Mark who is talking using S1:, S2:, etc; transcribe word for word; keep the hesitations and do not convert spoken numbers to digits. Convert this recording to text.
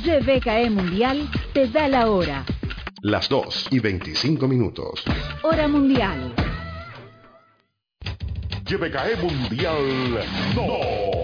S1: Y B K E Mundial te da la hora.
S2: Las dos y veinticinco minutos.
S1: Hora mundial.
S3: Y B K E Mundial. No.